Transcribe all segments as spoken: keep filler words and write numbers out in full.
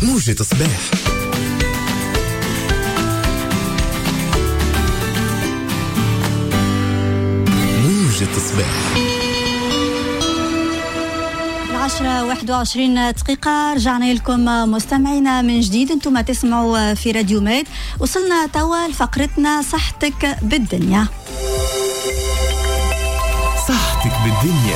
موجة الصباح. موجة الصباح. عشرة واحد وعشرين دقيقة رجعنا لكم مستمعينا من جديد. انتم تسمعوا في راديو ميد. وصلنا توا لفقرتنا صحتك بالدنيا. صحتك بالدنيا.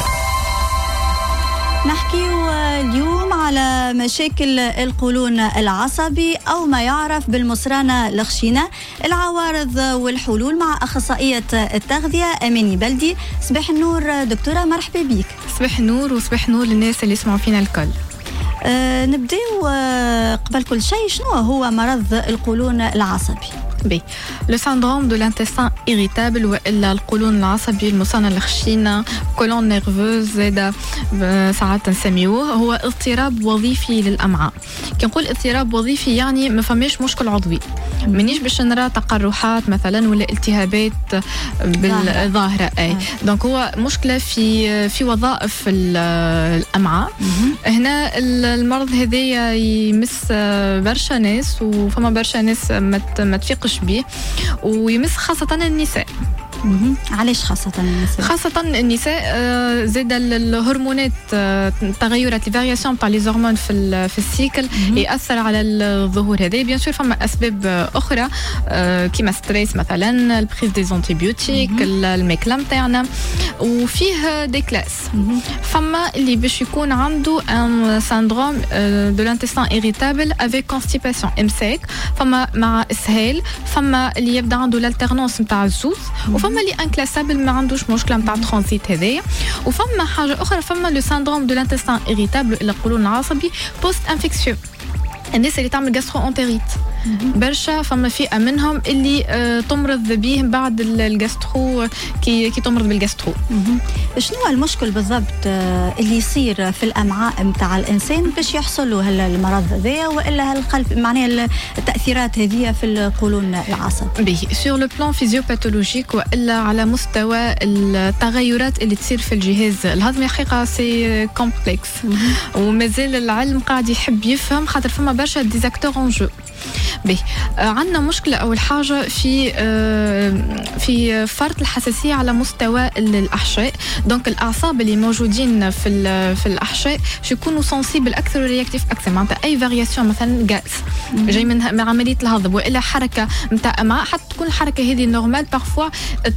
نحكي اليوم على مشاكل القولون العصبي أو ما يعرف بالمصرانة الخشينة، العوارض والحلول مع أخصائية التغذية أميني بلدي. صباح النور دكتورة، مرحبا بك. صباح النور وصباح نور للناس اللي يسمعوا فينا الكل. أه نبداو أه قبل كل شيء، شنو هو مرض القولون العصبي؟ بي لو سيندروم دو لانتستان إيريتابل والا القولون العصبي المصنع الخشينه كولون نيرفوز زاده ساعات نسميوه، هو اضطراب وظيفي للامعاء. كي نقول اضطراب وظيفي يعني ما فماش مشكل عضوي، مانيش باش نرى تقرحات مثلا ولا التهابات بالظاهره. اي دونك هو مشكله في في وظائف الامعاء. هنا المرض هذايا يمس برشا ناس، وفما برشا ناس ما تفيقش به، ويمس خاصة النساء. علاش خاصة النساء؟ خاصة النساء زاد الهرمونات، التغيرات الفارياسيون تاع لي هرمون في في السيكل يأثر على الظهور هذا. بيان سور فما أسباب أخرى كيما ستريس مثلا، البريز دي زونتيبيوتيك، الميكلام تاعنا، وفيه دي كلاس. فما اللي باش يكون عنده ان سيندروم دو لانتستان إيريتابل افيك كونستيباسيون امساك، فما مع اسهال، فما اللي يبدا عنده الالترنانس نتاع الزوز، وفما اللي انكلاسابل ما عندوش مشكله نتاع ترانزيت هذايا. وفما حاجه اخرى، فما لو سيندروم دو لانتستان إيريتابل الى القولون العصبي بوست انفكسيو، الناس اللي تعمل جاسترو انتريت برشا. فما فئه منهم اللي آه تمرض به بعد الجاسترو، كي كي تمرض بالجاسترو. شنو المشكل بالضبط آه اللي يصير في الامعاء نتاع الانسان باش يحصل له المرض هذا، والا هالقلب معناها التاثيرات هذه في القولون العصبي؟ به سور لو بلان فيزيوباثولوجيك والا على مستوى التغيرات اللي تصير في الجهاز الهضمي. حقيقه سي كومبلكس ومازال العلم قاعد يحب يفهم، خاطر فما برشا ديزاكتور اون جو. بي آه عندنا مشكلة أول حاجة في آه في فرط الحساسية على مستوى الأحشاء. دونك الأعصاب اللي موجودين في في الأحشاء يكونوا سنسيبل أكثر ورياكتيف أكثر. معناتها أي فارياسيون مثلا جاز جاي من عملية الهضم وإلا حركة متاع أمعاء، حتى تكون الحركة هذه نورمال، بارفوا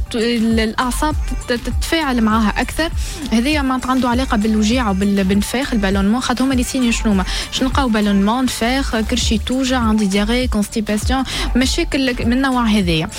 الأعصاب تتفاعل معها أكثر. هذه ما عنده علاقة بالوجيع وبالنفاخ البالونمون، خاطر هما اللي سين شنو ما شنو نلقاو بالونمون، نفاخ، كرشي توجع، عندي دياري، كونستيباسيون، مشاكل من النوع هذايا.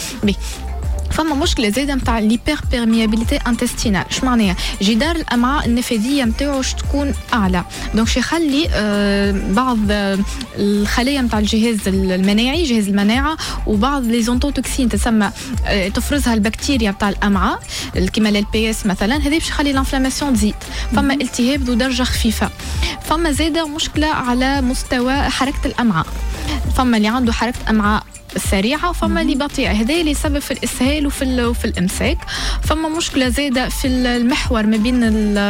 فما مشكله زايده نتاع ليبر بيرميابيليتي انتستينال. اش معناها؟ جدار الامعاء النفاذيه نتاعو تكون اعلى، دونك شي يخلي آه بعض آه الخلايا نتاع الجهاز المناعي، جهاز المناعه، وبعض لي زونتوتوكسين تسمى آه تفرزها البكتيريا نتاع الامعاء كيما البي اس مثلا، هذه باش يخلي الانفلاماسيون تزيد. فما التهاب ذو درجه خفيفه. فما زاده مشكله على مستوى حركه الامعاء، فما اللي عنده حركه امعاء السريعة، فما اللي بطيئة، هذا اللي يسبب في الإسهال وفي وفي الإمساك. فما مشكلة زايدة في المحور ما بين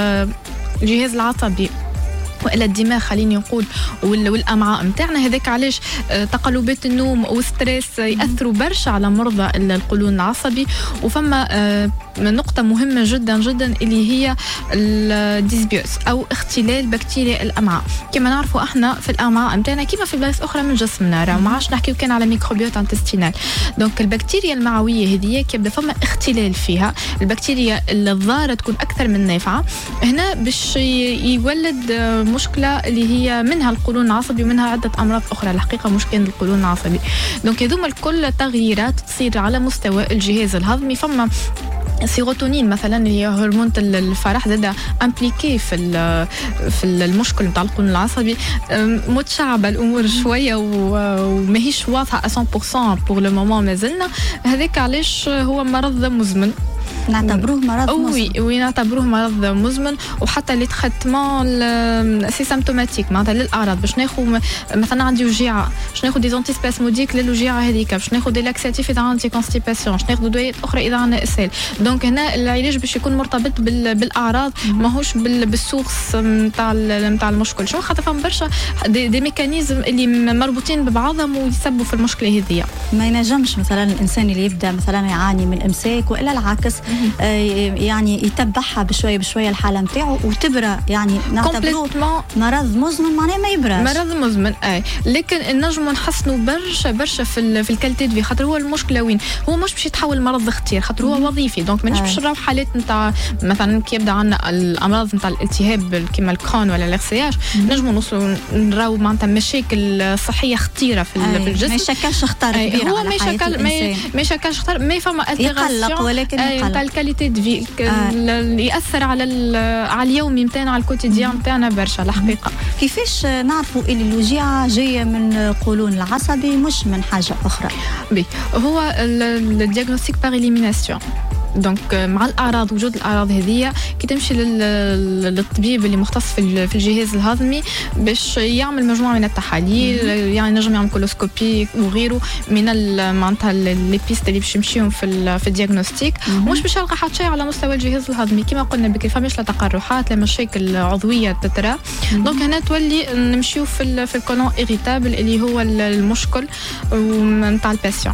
الجهاز العصبي وإلى الدماغ خليني نقول والأمعاء متاعنا. هذاك علاش تقلبات النوم والستريس يأثروا برشا على مرضى القولون العصبي. وفما نقطة مهمة جدا جدا اللي هي الديسبيوس أو اختلال بكتيريا الأمعاء. كما نعرفوا احنا في الأمعاء متاعنا كيما في بلايص أخرى من جسمنا، راه ما عادش نحكيو كان على ميكروبيوت انتستينال. دونك البكتيريا المعوية هذه كي يبدا فما اختلال فيها، البكتيريا الضارة تكون أكثر من نافعة، هنا باش يولد مشكلة اللي هي منها القولون العصبي ومنها عدة أمراض أخرى. الحقيقة مشكلة القولون العصبي. دونك هذوما الكل تغييرات تصير على مستوى الجهاز الهضمي. فما السيروتونين مثلا اللي هي هرمون الفرح زاد امبليكي في في المشكل نتاع القولون العصبي. متشعبه الامور شويه وماهيش واضحه مية بالمية بور لو مومون مازلنا. هذاك علاش هو مرض مزمن نعتبروه مرض مزمن. وي وي نعتبروه مرض مزمن. وحتى لي تريتمون سي سيمبتوماتيك معناتها للاعراض باش ناخذ مثلا عندي وجيعه باش ناخذ دي زونتي سباسموديك للوجيعه هذيك باش ناخذ دي لاكساتيف اذا عندي كونستيباسيون باش ناخذ دوايات اخرى اذا عندنا اسهال. دونك هنا العلاج باش يكون مرتبط بالاعراض ماهوش بالسورس نتاع نتاع المشكل. شو خاطر فهم برشا دي, دي ميكانيزم اللي مربوطين ببعضهم ويسببوا في المشكله هذه. ما ينجمش مثلا الانسان اللي يبدا مثلا يعاني من امساك والا العكس آه يعني يتبعها بشويه بشويه الحاله نتاعو وتبرى يعني نعتبروه مرض مزمن معناه ما يبراش مرض مزمن. اي لكن نجموا نحسنوا برشا برشا في في الكاليتي دو في. خاطر هو المشكله وين هو مش باش يتحول مرض خطير خاطر هو وظيفي. دونك مانيش باش نراو حالات نتاع مثلا كي يبدا عندنا الامراض نتاع الالتهاب كيما الكرون ولا الارسياج نجموا نوصلوا نراو معناتها مشاكل صحيه خطيره في, في الجسم. ما يشكلش خطر كبير هو على ما يشكل ما ما يشكلش خطر ما فما يقلق ولكن تاع الكاليتي دو في اللي ياثر على على اليومي نتاعنا على الكوتيديان نتاعنا برشا الحقيقه. كيفاش نعرفوا اللي الوجيعه جايه من القولون العصبي مش من حاجه اخرى؟ بي هو الدياغنوستيك بار إليميناسيون. دونك مع الاعراض وجود الاعراض هذه كي تمشي للطبيب اللي مختص في الجهاز الهضمي باش يعمل مجموعه من التحاليل يعني نجم يعمل كولوسكوبي وغيره من معناتها لي بيست اللي باش يمشيهم في في الدياغنوستيك. مش باش يلقى حتى شيء على مستوى الجهاز الهضمي كما قلنا بكري فماش لا تقرحات لا مشاكل عضويه تترى. دونك هنا تولي نمشيو في في الكولون إيريتابل اللي هو المشكل نتاع الباسيون.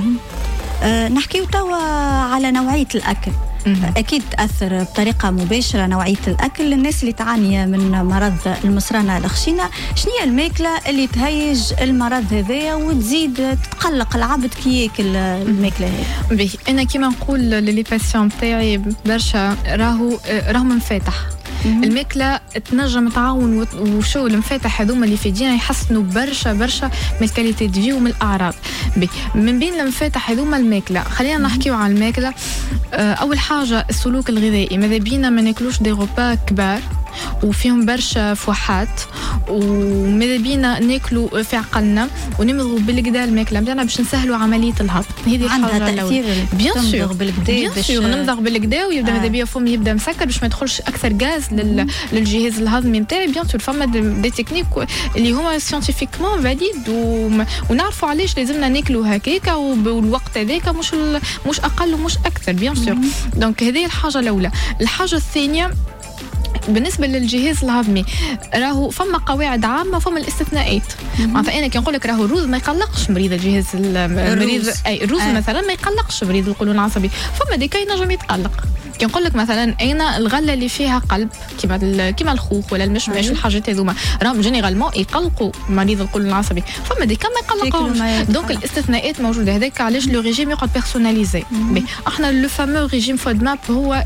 أه نحكيو توا على نوعية الأكل. أكيد تأثر بطريقة مباشرة نوعية الأكل للناس اللي تعاني من مرض المصرانة الخشينة. شنو هي الماكلة اللي تهيج المرض هذايا وتزيد تقلق العبد كي ياكل الماكلة هذه؟ بي أنا كيما نقول للي باسيون تاعي برشا راهو راهو منفتح. الماكله تنجم تعاون وشو المفاتح هذوما اللي في دينا يحسنوا برشا برشا من الكاليتي دي ومن الاعراض. من بين المفاتح هذوما الماكله خلينا نحكيو على الماكله. اول حاجه السلوك الغذائي ماذا بينا ما ناكلوش دي غوبا كبار وفيهم برشا فوحات وماذا بينا ناكلوا في عقلنا ونمضغوا بالكدا الماكله نتاعنا باش نسهلوا عمليه الهضم. هذه الحاجه الاولى. بيان سور بالكدا باش نمضغ بالكدا ويبدا ماذا بيا فمي يبدا مسكر باش ما يدخلش اكثر غاز لل... للجهاز الهضمي نتاعي. بيان سور فما دي تكنيك اللي هما سيانتيفيكمون فاليد و... ونعرفوا علاش لازمنا ناكلوا هكاكا والوقت هذاك مش ال... مش اقل ومش اكثر. بيان سور. دونك هذه الحاجه الاولى. الحاجه الثانيه بالنسبه للجهاز الهضمي راهو فما قواعد عامه فما الاستثناءات. معناتها انا كي نقول لك راهو الرز ما يقلقش مريض الجهاز المريض اي الرز آه. مثلا ما يقلقش مريض القولون العصبي. فما ديكا ينجم يتقلق كي نقول لك مثلا انا الغله اللي فيها قلب كيما كيما الخوخ ولا المشمش والحاجات هذوما راهم جينيرالمون يقلقوا مريض القولون العصبي. فما ديكا ما يقلقوش. دونك الاستثناءات موجوده. هذاك علاش لو ريجيم يقعد بيرسوناليزي. مي احنا لو فامو ريجيم فودماب هو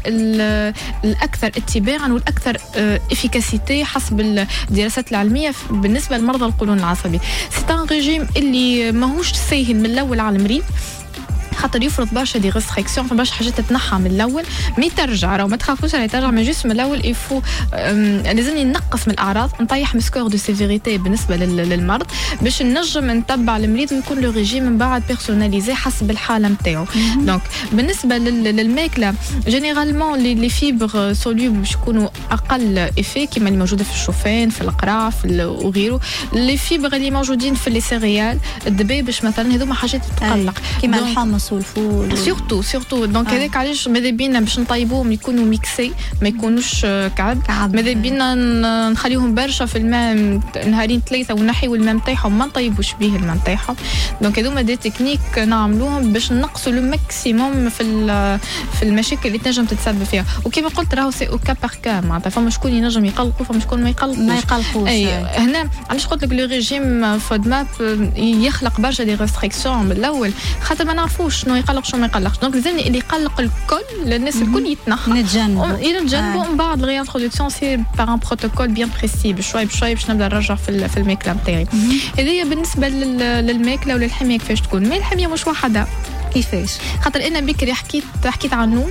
الاكثر اتباعا والاكثر افيكاسيتي حسب الدراسات العلميه بالنسبه لمرضى القولون العصبي. سي ان ريجيم اللي ماهوش ساهل من الاول على المريض خاطر يفرض برشا دي ريستريكسيون برشا حاجات تتنحى من الاول مي ترجع راهو ما تخافوش على ترجع ما جوست من الاول يفو لازمني نقص من الاعراض نطيح من سكور دو سيفيريتي بالنسبه للمرض باش نجم نتبع المريض ويكون لو ريجيم من بعد بيرسوناليزي حسب الحاله نتاعو. دونك بالنسبه للماكله جينيرالمون لي فيبر سوليوبل باش يكونوا اقل افي كيما اللي موجوده في الشوفان في القرع في وغيره. لي فيبر اللي موجودين في لي سيريال الدبابش مثلا هذوما حاجات تقلق كيما الحمص والفول سورتو سورتو. دونك هذاك علاش ماذا بينا باش نطيبوهم يكونوا ميكسي ما يكونوش كعب. ماذا بينا نخليهم برشا في الماء نهارين ثلاثه ونحيوا الماء نتاعهم ما نطيبوش به الماء نتاعهم. دونك هذوما دي تكنيك نعملوهم باش نقصوا لو ماكسيموم في في المشاكل اللي تنجم تتسبب فيها. وكما قلت راهو سي او كا بار كا معناتها فما شكون ينجم يقلقوا فما شكون ما يقلقوش ما يقلقوش. اي هنا علاش قلت لك لو ريجيم فودماب يخلق برشا دي ريستريكسيون من الاول خاطر ما نعرفوش شنو يقلق شنو ما يقلقش. دونك لازمني اللي يقلق الكل للناس الكل يتنحى نتجنبوا يتجنبوا من بعد الريانترودكسيون سي بار ان بروتوكول بيان بريسي بشوي بشوي باش نبدا نرجع في في الماكله نتاعي. هذه بالنسبه للماكله وللحميه كيفاش تكون. مي الحميه مش وحده. كيفاش؟ خاطر انا بكري حكيت حكيت عن النوم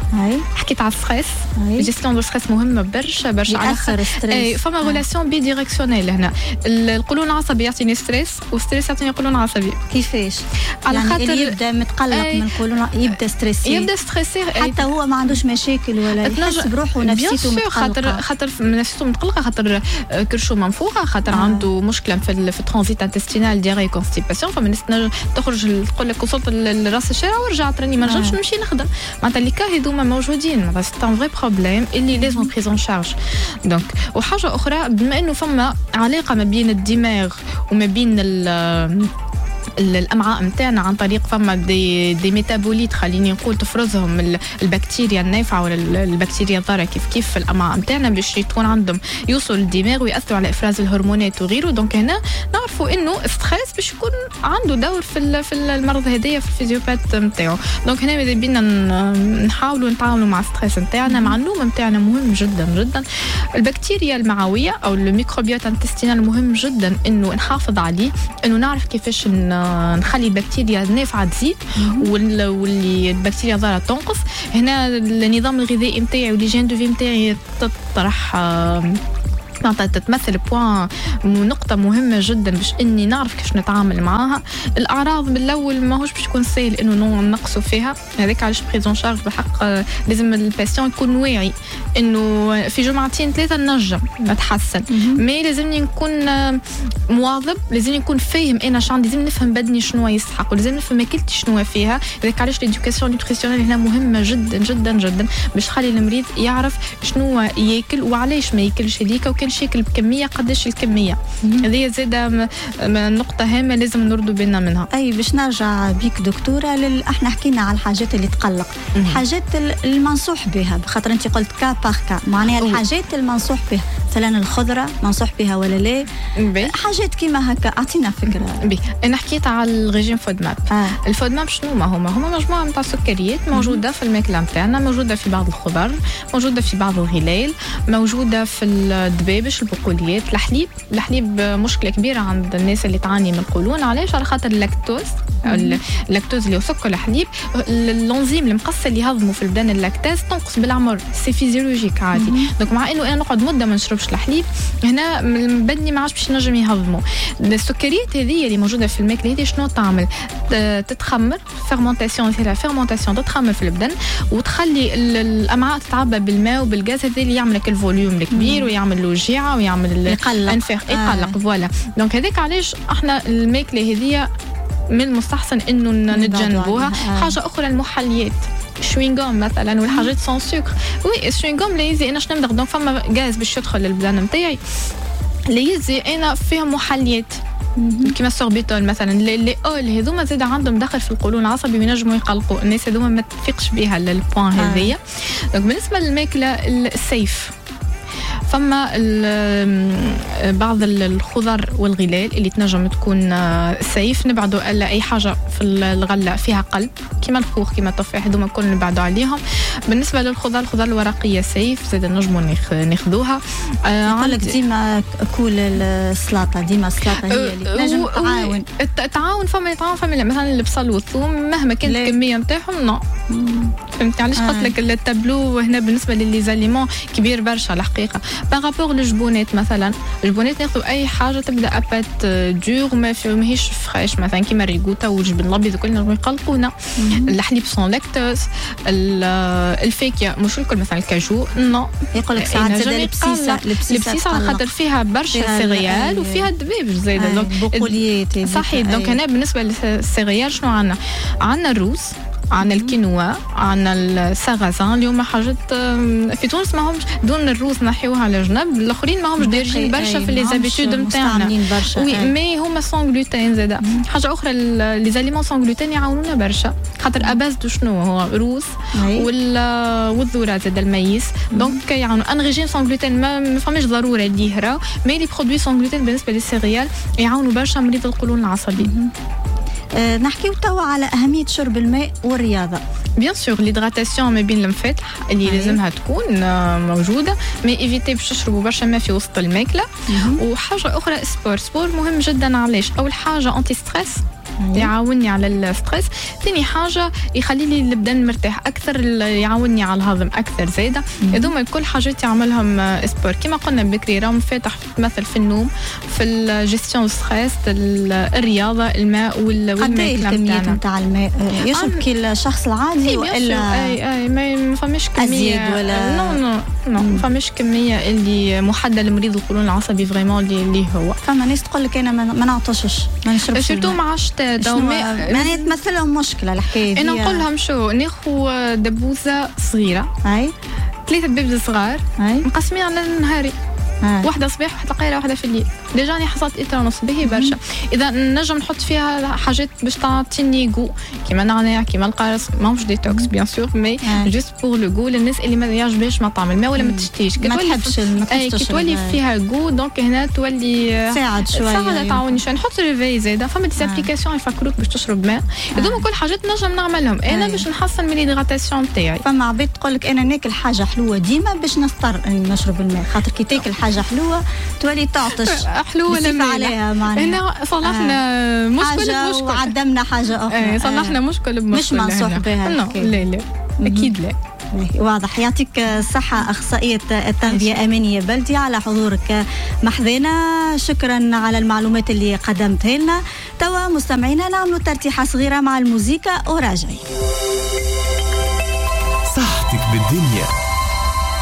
هاي حكيت على الستريس هاي جيستيون دو ستريس مهمه برشا برشا على يأثر ستريس. فما ريلاسيون بي ديريكسيونيل هنا. القولون العصبي يعطيني ستريس وستريس يعطيني قولون عصبي. كيفاش؟ على يعني خاطر اللي يبدا متقلق أي. من القولون يبدا ستريسي، يبدا ستريسي حتى هو ما عندوش مشاكل ولا يحس بروحه نفسيته متقلقه. خاطر خاطر نفسيته متقلقه، خاطر كرشو منفوخه، خاطر آه. عنده مشكله في في الترانزيت انتستينال دياري كونستيباسيون. فما ناس تخرج تقول لك وصلت لراس الشارع ورجعت راني ما نجمش نمشي نخدم. معناتها اللي كا هذوما موجودين، معناتها سي ان فري بروبليم اللي لازم بريزون شارج. دونك وحاجه اخرى، بما انه فما علاقه ما بين الدماغ وما بين الامعاء نتاعنا عن طريق فما دي دي ميتابوليت خليني نقول تفرزهم البكتيريا النافعه ولا البكتيريا الضاره كيف كيف في الامعاء نتاعنا باش تكون عندهم يوصل للدماغ ويأثروا على افراز الهرمونات وغيره. دونك هنا نعرفوا انه ستريس باش يكون عنده دور في في المرض هذايا في الفيزيوبات نتاعو. دونك هنا ماذا بينا نحاولوا نتعاملوا مع الستريس نتاعنا. مع النوم نتاعنا مهم جدا جدا. البكتيريا المعويه او الميكروبيوت انتستينال مهم جدا انه نحافظ عليه، انه نعرف كيفاش نخلي البكتيريا النافعه تزيد واللي البكتيريا الضاره تنقص. هنا النظام الغذائي نتاعي والليجين دو في نتاعي تطرح معناتها تتمثل بوان نقطة مهمة جدا باش اني نعرف كيفاش نتعامل معاها. الاعراض بالاول ماهوش باش يكون سهل انه نقصوا فيها، هذاك علاش بريزون شارج بحق لازم الباسيون يكون واعي انه في جمعتين ثلاثة نجم نتحسن، مي لازمني نكون مواظب، لازم نكون فاهم انا شنو عندي، لازم نفهم بدني شنو يستحق ولازم نفهم اكلتي شنو فيها. هذاك علاش ليدوكاسيون نيوتريسيونيل هنا مهمة جدا جدا جدا باش تخلي المريض يعرف شنو ياكل وعلاش ما ياكلش هذيك، وكان شكل بكميه قداش الكميه. هذه زاده نقطه هامه لازم نردوا بالنا منها. اي باش نرجع بيك دكتوره لل... احنا حكينا على الحاجات اللي تقلق، الحاجات المنصوح بها، بخاطر انت قلت كا باغ كا، معناها الحاجات المنصوح بها مثلا الخضره منصوح بها ولا لا؟ بي. حاجات كيما هكا اعطينا فكره. بي. انا حكيت على الريجيم فود ماب. آه. الفود ماب شنو ما هما؟ هما مجموعه نتاع السكريات موجوده في الماكله نتاعنا، موجوده في بعض الخضر، موجوده في بعض الغلال، موجوده في الدبابش، البقوليات، الحليب. الحليب مشكله كبيره عند الناس اللي تعاني من القولون. علاش؟ على خاطر اللاكتوز، اللاكتوز اللي هو سكر الحليب، الانزيم المقص اللي يهضموا في البدن اللاكتاز تنقص بالعمر، سي فيزيولوجيك عادي. دونك مع انه انا نقعد مده ما نشربش الحليب، هنا بدني ما عادش باش ينجم يهضموا. السكريات هذه اللي موجوده في الماكله هذه شنو تعمل؟ تتخمر، فيرمونتاسيون، يصير فيرمونتاسيون تتخمر في البدن وتخلي الامعاء تتعبى بالماء وبالغاز هذا اللي يعمل لك الفوليوم الكبير ويعمل له جيعه ويعمل يقلق الانفاق يقلق. آه. فوالا دونك هذاك علاش احنا الماكله هذه من المستحسن انه نتجنبوها. آه. حاجه اخرى المحليات، شوينغوم مثلا والحاجات سون سكر. وي الشوينغوم لا يزي انا شنمدغ دونك فما غاز باش يدخل للبدن نتاعي، لا يزي انا فيها محليات كيما السوربيتول مثلا. اللي اول هذوما زاد عندهم دخل في القولون العصبي وينجموا يقلقوا الناس، هذوما ما تفيقش بها للبوان هذيا. آه. دونك بالنسبه للماكله السيف، فما بعض الخضر والغلال اللي تنجم تكون سيف، نبعدوا على اي حاجه في الغله فيها قلب كيما الخوخ كيما التفاح، هذوما الكل نبعدوا عليهم. بالنسبه للخضر، الخضر الورقيه سيف زاد نجموا ناخذوها. يقول لك ديما كول السلطه، ديما السلطه هي اللي نجم تعاون. التعاون فما يتعاون فما مثلا البصل والثوم مهما كانت الكميه نتاعهم نو. فهمتي علاش قلت لك التابلو هنا بالنسبه لليزاليمون كبير برشا الحقيقه. بارابور للجبونات مثلا، الجبونات ناخذوا اي حاجه تبدا ابات دور ما ماهيش فريش مثلا كيما الريغوتا والجبن الابيض كلنا يقلقونا. الحليب سون لاكتوز، الفاكهه مش الكل مثلا الكاجو نو. يقول لك ساعات زاد البسيسه، البسيسه على خاطر فيها برشا سيريال وفيها الدبابش زايده. دونك بقوليات صحيح. دونك هنا بالنسبه للسيريال شنو عندنا؟ عندنا الروز، عندنا الكينوا، عندنا الساغازان اللي هما حاجات في تونس ماهمش دون الروز نحيوها على جنب، الاخرين ماهمش دارجين برشا في لي زابيتود نتاعنا. وي مي هما سون غلوتين زاده. حاجه اخرى لي زاليمون سون غلوتين يعاونونا برشا خاطر اباز دو شنو هو روز والذره زاده الميز. دونك يعاونوا ان ريجيم سون غلوتين ما فماش ضروره ليه، مي لي برودوي سون غلوتين بالنسبه للسيريال يعاونوا برشا مريض القولون العصبي. أه نحكيو توا على أهمية شرب الماء والرياضة. بيان سور ليدغاتاسيون ما بين المفاتح اللي لازمها تكون موجودة، مي ايفيتي باش تشربوا برشا ماء في وسط الماكلة. وحاجة أخرى سبور، سبور مهم جدا. علاش؟ أول حاجة أنتي ستريس يعاونني على الستريس. ثاني حاجه يخلي لي البدن مرتاح اكثر، يعاونني على الهضم اكثر زايده. هذوما الكل حاجات يعملهم سبور كما قلنا بكري، راهم فاتح تمثل في النوم، في الجيستيون ستريس، الرياضه، الماء والماكله. قد ايه الكميه نتاع الماء يشرب كي الشخص العادي ولا اي اي ما فماش كميه ولا نو نو نو ما فماش كميه اللي محدده لمريض القولون العصبي فريمون اللي, اللي هو. فما ناس تقول لك انا ما نعطشش ما نشربش سيرتو مع الشتاء معناها تمثلهم مشكله الحكايه دي. انا نقول لهم شو ناخذ دبوزه صغيره اي ثلاثه بيبز صغار مقسمين على النهاري، آه. واحدة صباح واحدة قايرة واحدة في الليل. ديجا أنا حصلت إتر ونص به برشا. إذا نجم نحط فيها حاجات باش تعطيني جو كيما نعناع كيما القارص، ماهوش ديتوكس بيان سور مي جوست بور لو جو للناس اللي ما يعجبهاش مطعم الماء ولا ما تشتيش ما تحبش أي كي تولي فيها جو دونك هنا تولي ساعد شوية ساعد تعاوني شوية. نحط ريفي زايدة فما دي ابليكاسيون يفكروك باش تشرب ماء. هذوما كل حاجات نجم نعملهم أنا باش نحسن من الهيدراتاسيون تاعي. فما عباد تقول لك أنا ناكل حاجة حلوة ديما باش نضطر إني نشرب الماء، خاطر كي تاكل حاجة حلوة تولي تعطش حلوة ولا عليها معناها. هنا صلحنا آه. مشكل مشكل وعدمنا حاجة أخرى. آه. صلحنا مشكل بمشكل مش منصوح بها. لا لا أكيد لا. واضح. يعطيك الصحة أخصائية التغذية أمانية بلدي على حضورك محذنا. شكرا على المعلومات اللي قدمتها لنا. توا مستمعينا نعملوا ترتيحة صغيرة مع الموسيقى وراجعين. صحتك بالدنيا.